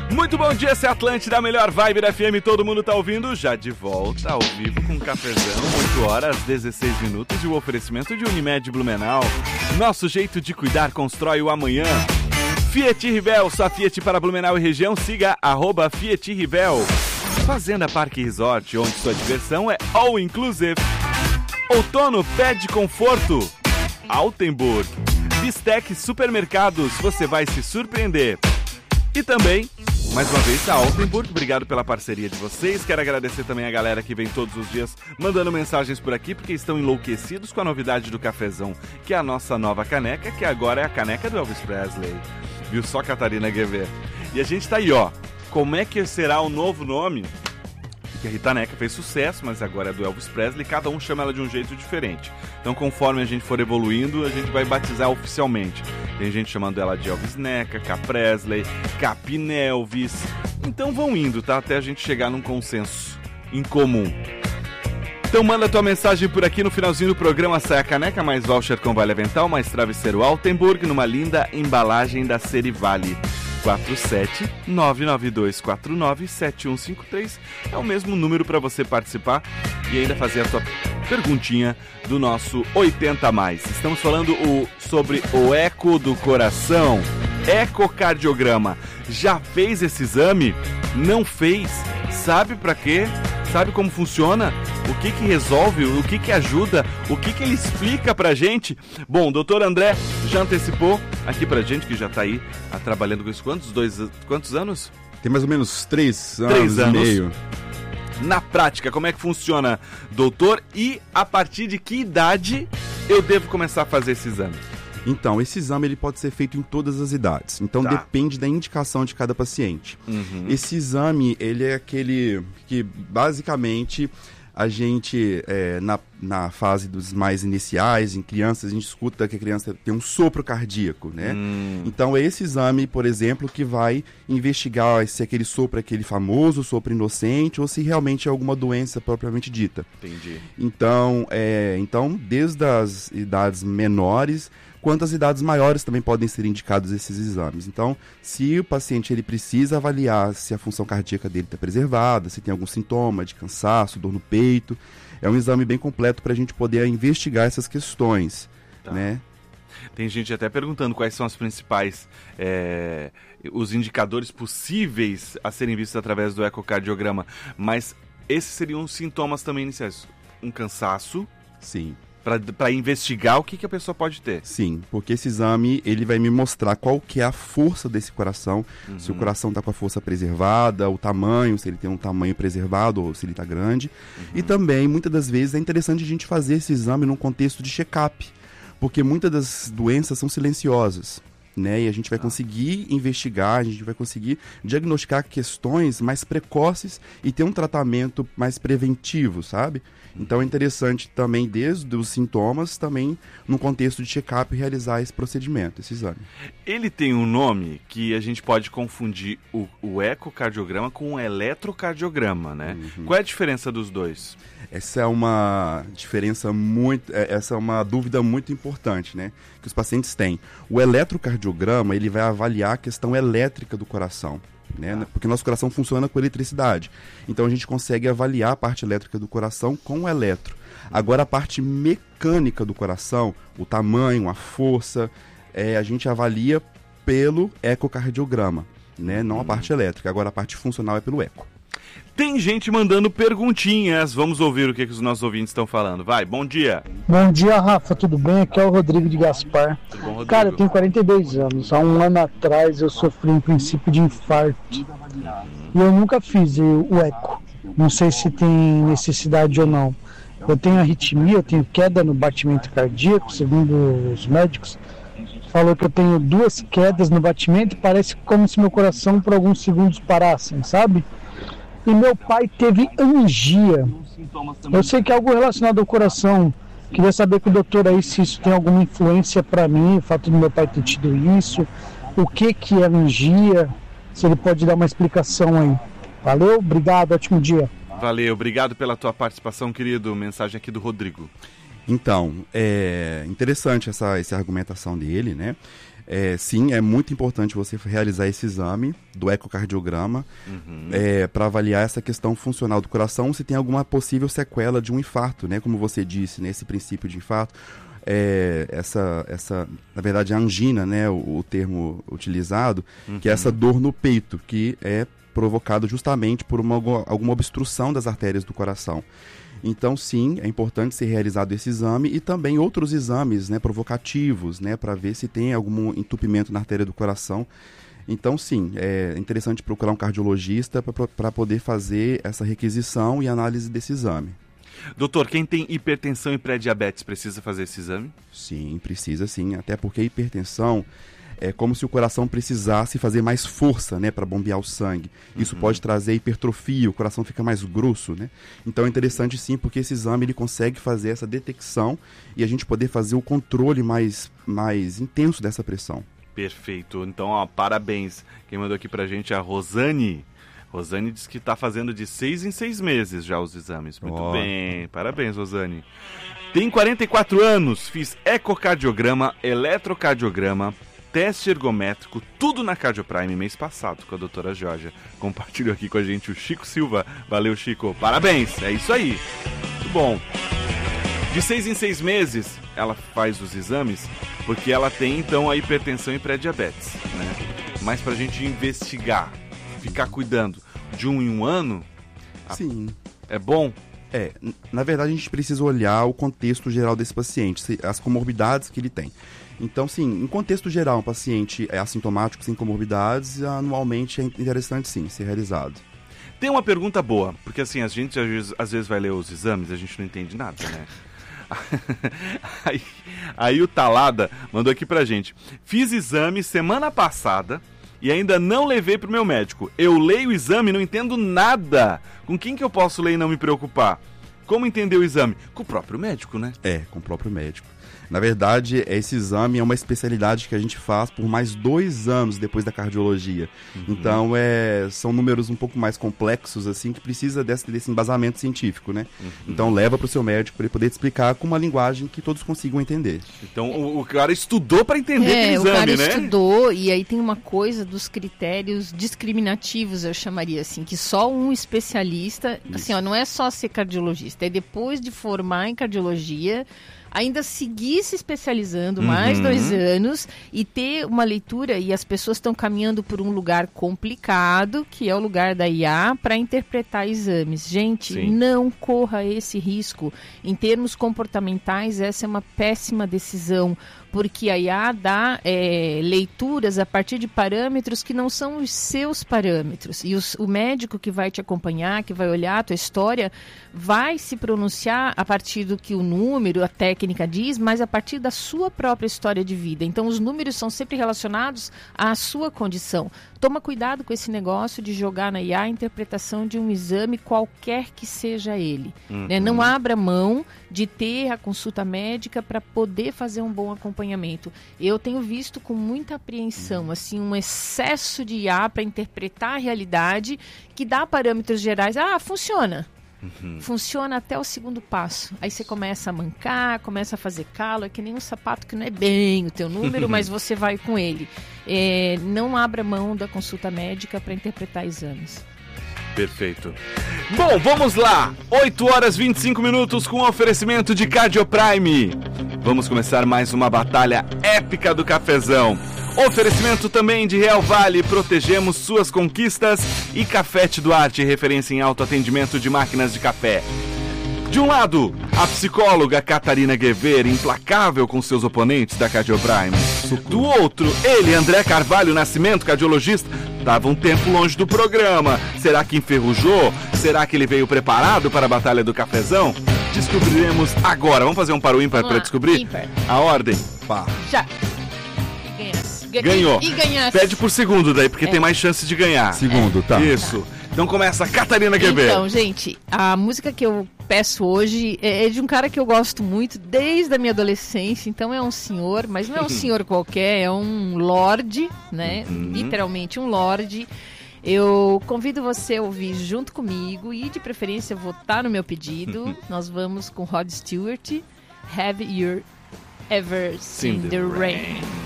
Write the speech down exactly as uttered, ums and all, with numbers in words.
Muito bom dia, essa é a Atlântida, a melhor vibe da F M, todo mundo tá ouvindo, já de volta ao vivo com um cafezão, oito horas, dezesseis minutos e o oferecimento de Unimed Blumenau. Nosso jeito de cuidar constrói o amanhã. Fiat Rivel, sua Fiat para Blumenau e região, siga arroba Fiat Rivel. Fazenda Parque Resort, onde sua diversão é all inclusive. Outono pede conforto. Altenburg. Bistec Supermercados, você vai se surpreender. E também, mais uma vez, a Altenburg, obrigado pela parceria de vocês. Quero agradecer também a galera que vem todos os dias mandando mensagens por aqui, porque estão enlouquecidos com a novidade do cafezão, que é a nossa nova caneca, que agora é a caneca do Elvis Presley. Viu só, Catarina Guevê? E a gente tá aí, ó. Como é que será o novo nome? Porque a Rita Neca fez sucesso, mas agora é do Elvis Presley, cada um chama ela de um jeito diferente. Então, conforme a gente for evoluindo, a gente vai batizar oficialmente. Tem gente chamando ela de Elvis Neca, K Presley, Capinelvis. Então vão indo, tá? Até a gente chegar num consenso em comum. Então manda tua mensagem por aqui no finalzinho do programa. Sai a caneca, mais voucher com Vale Avental, mais travesseiro Altenburg, numa linda embalagem da Serivale. quatro sete nove nove dois quatro nove sete um cinco três é o mesmo número para você participar e ainda fazer a tua perguntinha do nosso oitenta mais. Estamos falando o, sobre o eco do coração, ecocardiograma. Já fez esse exame? Não fez? Sabe para quê? Sabe como funciona? O que que resolve? O que que ajuda? O que que ele explica pra gente? Bom, o doutor André já antecipou aqui pra gente, que já tá aí ah, trabalhando com isso. Quantos, dois, quantos anos? Tem mais ou menos três anos, três anos e meio. Na prática, como é que funciona, doutor? E a partir de que idade eu devo começar a fazer esse exame? Então, esse exame ele pode ser feito em todas as idades. Então, tá. Depende da indicação de cada paciente. Uhum. Esse exame, ele é aquele que, basicamente, a gente, é, na, na fase dos mais iniciais, em crianças, a gente escuta que a criança tem um sopro cardíaco, né? Hum. Então, é esse exame, por exemplo, que vai investigar se aquele sopro é aquele famoso sopro inocente ou se realmente é alguma doença propriamente dita. Entendi. Então, é, então desde as idades menores quanto as idades maiores também podem ser indicados esses exames. Então, se o paciente ele precisa avaliar se a função cardíaca dele está preservada, se tem algum sintoma de cansaço, dor no peito, é um exame bem completo para a gente poder investigar essas questões, tá. Né? Tem gente até perguntando quais são as principais, é, os indicadores possíveis a serem vistos através do ecocardiograma, mas esses seriam os sintomas também iniciais. Um cansaço. Sim. Para investigar o que, que a pessoa pode ter. Sim, porque esse exame ele vai me mostrar qual que é a força desse coração, uhum. Se o coração está com a força preservada, o tamanho, se ele tem um tamanho preservado ou se ele está grande. Uhum. E também, muitas das vezes, é interessante a gente fazer esse exame num contexto de check-up, porque muitas das doenças são silenciosas. Né? E a gente vai conseguir investigar, a gente vai conseguir diagnosticar questões mais precoces e ter um tratamento mais preventivo, sabe? Então é interessante também, desde os sintomas, também no contexto de check-up, realizar esse procedimento, esse exame. Ele tem um nome que a gente pode confundir o, o ecocardiograma com o eletrocardiograma, né? Uhum. Qual é a diferença dos dois? Essa é uma diferença muito, essa é uma dúvida muito importante, né? Que os pacientes têm. O eletrocardiograma, ele vai avaliar a questão elétrica do coração. Né? Porque nosso coração funciona com eletricidade. Então a gente consegue avaliar a parte elétrica do coração com o eletro. Agora a parte mecânica do coração, o tamanho, a força, é, a gente avalia pelo ecocardiograma, né? Não a parte elétrica. Agora a parte funcional é pelo eco. Tem gente mandando perguntinhas. Vamos ouvir o que, que os nossos ouvintes estão falando. Vai, bom dia. Bom dia, Rafa. Tudo bem? Aqui é o Rodrigo de Gaspar. Tudo bom, Rodrigo? Cara, eu tenho quarenta e dois anos. Há um ano atrás eu sofri um princípio de infarto. E eu nunca fiz o eco. Não sei se tem necessidade ou não. Eu tenho arritmia, eu tenho queda no batimento cardíaco, segundo os médicos. Falou que eu tenho duas quedas no batimento e parece como se meu coração por alguns segundos parassem, sabe? E meu pai teve angia. Eu sei que é algo relacionado ao coração. Queria saber com o doutor aí se isso tem alguma influência para mim, o fato do meu pai ter tido isso. O que que é angia? Se ele pode dar uma explicação aí. Valeu, obrigado, ótimo dia. Valeu, obrigado pela tua participação, querido. Mensagem aqui do Rodrigo. Então, é interessante essa, essa argumentação dele, né? É, sim, é muito importante você realizar esse exame do ecocardiograma uhum. é, para avaliar essa questão funcional do coração, se tem alguma possível sequela de um infarto, né? Como você disse, né? Esse princípio de infarto, é, essa, essa, na verdade, a angina, né? O, o termo utilizado, uhum. que é essa dor no peito, que é provocada justamente por uma, alguma obstrução das artérias do coração. Então, sim, é importante ser realizado esse exame e também outros exames, né, provocativos, né, para ver se tem algum entupimento na artéria do coração. Então, sim, é interessante procurar um cardiologista para poder fazer essa requisição e análise desse exame. Doutor, quem tem hipertensão e pré-diabetes precisa fazer esse exame? Sim, precisa sim, até porque a hipertensão é como se o coração precisasse fazer mais força, né, para bombear o sangue. Isso uhum. pode trazer hipertrofia, o coração fica mais grosso, né? Então é interessante sim, porque esse exame ele consegue fazer essa detecção e a gente poder fazer o controle mais, mais intenso dessa pressão. Perfeito. Então, ó, parabéns. Quem mandou aqui pra gente é a Rosane. Rosane diz que está fazendo de seis em seis meses já os exames. Muito oh. bem. Parabéns, Rosane. Tem quarenta e quatro anos, fiz ecocardiograma, eletrocardiograma, teste ergométrico, tudo na Cardioprime mês passado com a doutora Georgia. Compartilhou aqui com a gente o Chico Silva. Valeu, Chico. Parabéns. É isso aí. Muito bom. De seis em seis meses, ela faz os exames porque ela tem, então, a hipertensão e pré-diabetes, né? Mas pra gente investigar, ficar cuidando de um em um ano... Sim. É bom? É, na verdade, a gente precisa olhar o contexto geral desse paciente, as comorbidades que ele tem. Então, sim, em contexto geral, um paciente é assintomático, sem comorbidades, anualmente é interessante, sim, ser realizado. Tem uma pergunta boa, porque assim, a gente às vezes, às vezes vai ler os exames e a gente não entende nada, né? aí, aí o Talada mandou aqui pra gente. Fiz exame semana passada e ainda não levei pro meu médico. Eu leio o exame e não entendo nada. Com quem que eu posso ler e não me preocupar? Como entender o exame? Com o próprio médico, né? É, com o próprio médico. Na verdade, esse exame é uma especialidade que a gente faz por mais dois anos depois da cardiologia. Uhum. Então, é, são números um pouco mais complexos, assim, que precisa desse, desse embasamento científico, né? Uhum. Então, leva para o seu médico para ele poder te explicar com uma linguagem que todos consigam entender. Então, o, o cara estudou para entender é, aquele exame, né? o cara estudou, e aí tem uma coisa dos critérios discriminativos, eu chamaria assim, que só um especialista, Isso. assim, ó, não é só ser cardiologista, é depois de formar em cardiologia... ainda seguir se especializando uhum. mais dois anos e ter uma leitura, e as pessoas estão caminhando por um lugar complicado, que é o lugar da I A, para interpretar exames. Gente, Sim. não corra esse risco. Em termos comportamentais, essa é uma péssima decisão, porque a I A dá é, leituras a partir de parâmetros que não são os seus parâmetros. E os, o médico que vai te acompanhar, que vai olhar a tua história, vai se pronunciar a partir do que o número, a técnica diz, mas a partir da sua própria história de vida. Então, os números são sempre relacionados à sua condição. Toma cuidado com esse negócio de jogar na I A a interpretação de um exame, qualquer que seja ele. Uhum. Né? Não abra mão de ter a consulta médica para poder fazer um bom acompanhamento. Eu tenho visto com muita apreensão, assim, um excesso de I A para interpretar a realidade, que dá parâmetros gerais. Ah, funciona. Uhum. Funciona até o segundo passo. Aí você começa a mancar, começa a fazer calo, é que nem um sapato que não é bem o teu número, mas você vai com ele. É, não abra mão da consulta médica para interpretar exames. Perfeito. Bom, vamos lá. oito horas e vinte e cinco minutos com oferecimento de Cardioprime. Vamos começar mais uma batalha épica do cafezão. Oferecimento também de Real Vale, protegemos suas conquistas, e Cafete Duarte, referência em autoatendimento de máquinas de café. De um lado, a psicóloga Catarina Guevara, implacável com seus oponentes da Cardioprime. Do outro, ele, André Carvalho Nascimento, cardiologista, estava um tempo longe do programa. Será que enferrujou? Será que ele veio preparado para a Batalha do Cafezão? Descobriremos agora. Vamos fazer um para o ímpar para descobrir? Ímpar. A ordem. Pá. Já. Ganhou. E, e ganhasse. Pede por segundo daí, porque é. tem mais chance de ganhar. Segundo, tá. Isso. Tá. Então começa a Catarina Guevara. Então, gente, a música que eu peço hoje é de um cara que eu gosto muito desde a minha adolescência. Então é um senhor, mas não é um senhor qualquer, é um lorde, né? Uhum. Literalmente um lorde. Eu convido você a ouvir junto comigo e, de preferência, votar no meu pedido. Nós vamos com Rod Stewart, Have You Ever Seen, Seen the, the Rain? rain.